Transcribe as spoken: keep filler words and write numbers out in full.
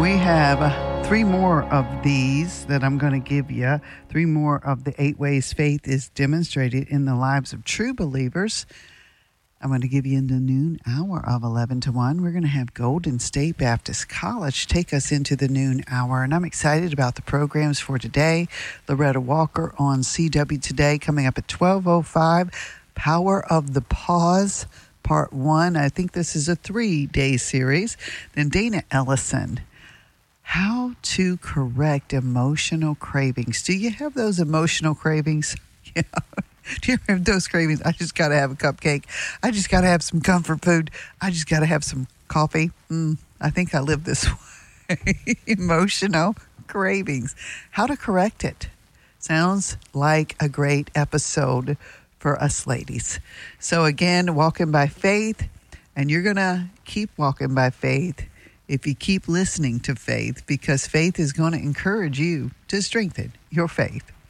We have uh, three more of these that I'm going to give you. Three more of the eight ways faith is demonstrated in the lives of true believers. I'm going to give you in the noon hour of eleven to one. We're going to have Golden State Baptist College take us into the noon hour. And I'm excited about the programs for today. Loretta Walker on C W Today coming up at twelve oh five. Power of the Pause, Part one. I think this is a three-day series. Then Dana Ellison. How to correct emotional cravings. Do you have those emotional cravings? Yeah. Do you have those cravings? I just got to have a cupcake. I just got to have some comfort food. I just got to have some coffee. Mm, I think I live this way. Emotional cravings. How to correct it. Sounds like a great episode for us ladies. So again, walking by faith, and you're going to keep walking by faith if you keep listening to faith, because faith is going to encourage you to strengthen your faith.